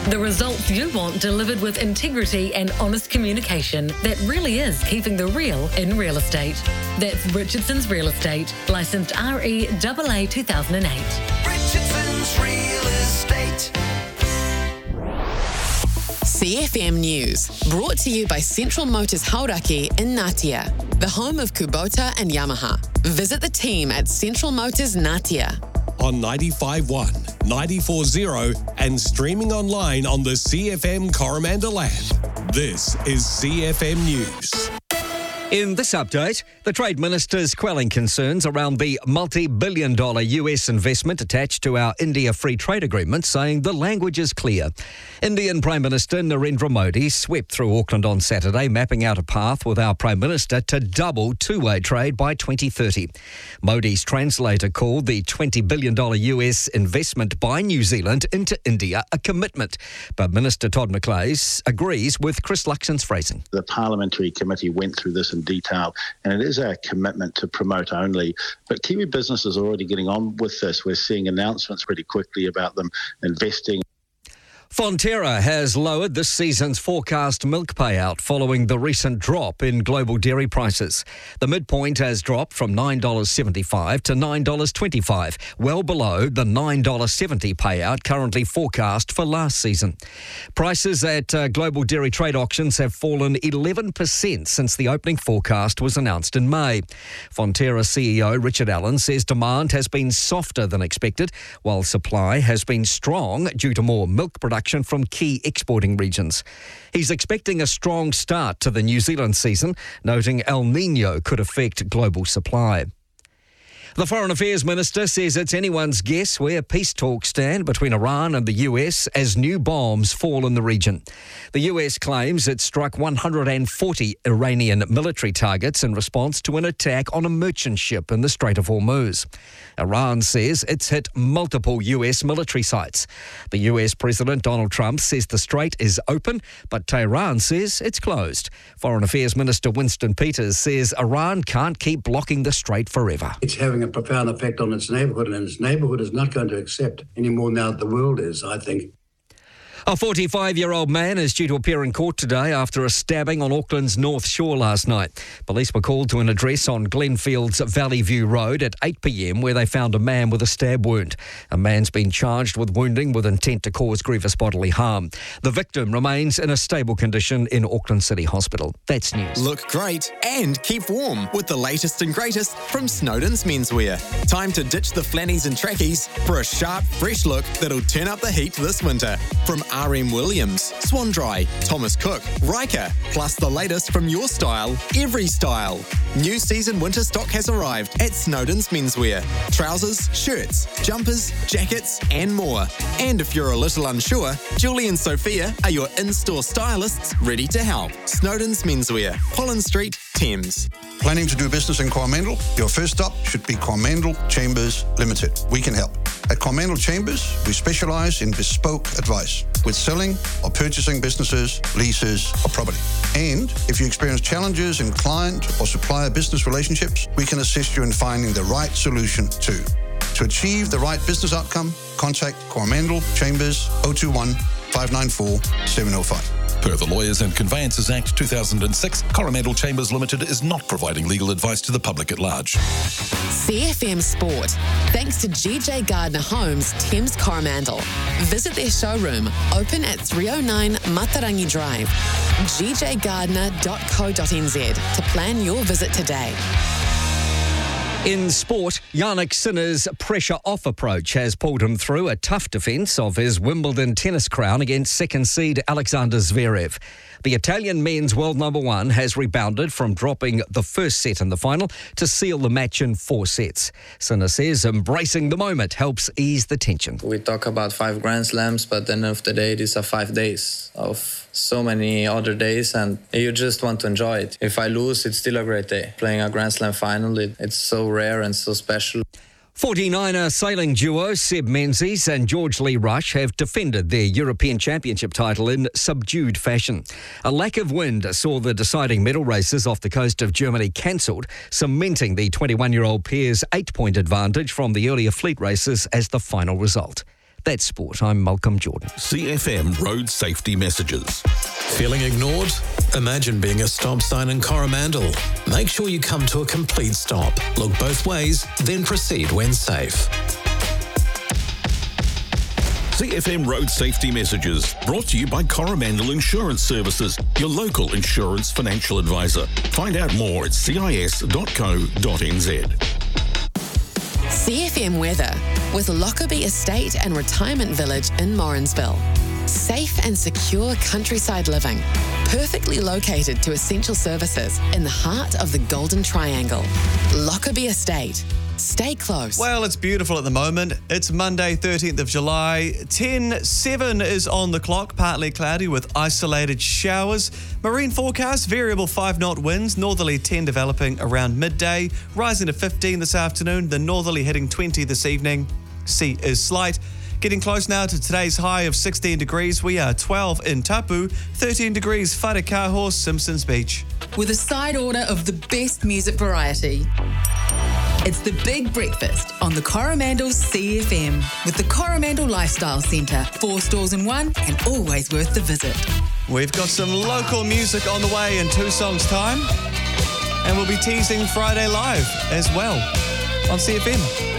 The results you want delivered with integrity and honest communication that really is keeping the real in real estate. That's Richardson's Real Estate, licensed REAA 2008. Richardson's Real Estate. CFM News, brought to you by Central Motors Hauraki in Ngatea, the home of Kubota and Yamaha. Visit the team at Central Motors Ngatea. On 95.1, 94.0 and streaming online on the CFM Coromandel app. This is CFM News. In this update, the Trade Minister's quelling concerns around the multi-billion-dollar US investment attached to our India Free Trade Agreement, saying the language is clear. Indian Prime Minister Narendra Modi swept through Auckland on Saturday, mapping out a path with our Prime Minister to double two-way trade by 2030. Modi's translator called the $20 billion US investment by New Zealand into India a commitment. But Minister Todd McLeese agrees with Chris Luxon's phrasing. The Parliamentary Committee went through this in detail, and it is a commitment to promote only. But Kiwi businesses are already getting on with this. We're seeing announcements pretty quickly about them investing. Fonterra has lowered this season's forecast milk payout following the recent drop in global dairy prices. The midpoint has dropped from $9.75 to $9.25, well below the $9.70 payout currently forecast for last season. Prices at global dairy trade auctions have fallen 11% since the opening forecast was announced in May. Fonterra CEO Richard Allen says demand has been softer than expected, while supply has been strong due to more milk production from key exporting regions. He's expecting a strong start to the New Zealand season, noting El Niño could affect global supply. The Foreign Affairs Minister says it's anyone's guess where peace talks stand between Iran and the US as new bombs fall in the region. The US claims it struck 140 Iranian military targets in response to an attack on a merchant ship in the Strait of Hormuz. Iran says it's hit multiple US military sites. The US President Donald Trump says the strait is open, but Tehran says it's closed. Foreign Affairs Minister Winston Peters says Iran can't keep blocking the strait forever. It's having a profound effect on its neighbourhood, and its neighbourhood is not going to accept any more now than the world is, I think. A 45-year-old man is due to appear in court today after a stabbing on Auckland's North Shore last night. Police were called to an address on Glenfield's Valley View Road at 8 p.m. where they found a man with a stab wound. A man's been charged with wounding with intent to cause grievous bodily harm. The victim remains in a stable condition in Auckland City Hospital. That's news. Look great and keep warm with the latest and greatest from Snowden's Menswear. Time to ditch the flannies and trackies for a sharp, fresh look that'll turn up the heat this winter. From R.M. Williams, Swan Dry, Thomas Cook, Riker, plus the latest from your style, every style. New season winter stock has arrived at Snowden's Menswear. Trousers, shirts, jumpers, jackets and more. And if you're a little unsure, Julie and Sophia are your in-store stylists ready to help. Snowden's Menswear, Collins Street, Thames. Planning to do business in Coromandel? Your first stop should be Coromandel Chambers Limited. We can help. At Coromandel Chambers, we specialise in bespoke advice with selling or purchasing businesses, leases or property. And if you experience challenges in client or supplier business relationships, we can assist you in finding the right solution too. To achieve the right business outcome, contact Coromandel Chambers 021 594 705. Per the Lawyers and Conveyances Act 2006, Coromandel Chambers Limited is not providing legal advice to the public at large. CFM Sport, thanks to GJ Gardner Homes, Thames Coromandel. Visit their showroom, open at 309 Matarangi Drive. gjgardner.co.nz to plan your visit today. In sport, Jannik Sinner's pressure-off approach has pulled him through a tough defence of his Wimbledon tennis crown against second seed Alexander Zverev. The Italian men's world number one has rebounded from dropping the first set in the final to seal the match in 4 sets. Sinner says embracing the moment helps ease the tension. We talk about 5 Grand Slams, but at the end of the day, these are 5 days of so many other days, and you just want to enjoy it. If I lose, it's still a great day. Playing a Grand Slam final, it's so rare and so special. 49er sailing duo Seb Menzies and George Lee Rush have defended their European Championship title in subdued fashion. A lack of wind saw the deciding medal races off the coast of Germany cancelled, cementing the 21-year-old pair's 8-point advantage from the earlier fleet races as the final result. That's sport. I'm Malcolm Jordan. CFM Road Safety Messages. Feeling ignored? Imagine being a stop sign in Coromandel. Make sure you come to a complete stop. Look both ways, then proceed when safe. CFM Road Safety Messages, brought to you by Coromandel Insurance Services, your local insurance financial advisor. Find out more at cis.co.nz. CFM weather with Lockerbie Estate and Retirement Village in Morrinsville. Safe and secure countryside living, perfectly located to essential services in the heart of the Golden Triangle. Lockerbie Estate. Stay close. Well, it's beautiful at the moment. It's Monday, 13th of July. 10:07 is on the clock, partly cloudy with isolated showers. Marine forecast, variable 5-knot winds, northerly 10 developing around midday, rising to 15 this afternoon, the northerly hitting 20 this evening. Sea is slight. Getting close now to today's high of 16 degrees. We are 12 in Tapu, 13 degrees Wharekaho, Simpsons Beach. With a side order of the best music variety. It's the Big Breakfast on the Coromandel CFM with the Coromandel Lifestyle Centre. 4 stores in one and always worth the visit. We've got some local music on the way in 2 songs' time. And we'll be teasing Friday Live as well on CFM.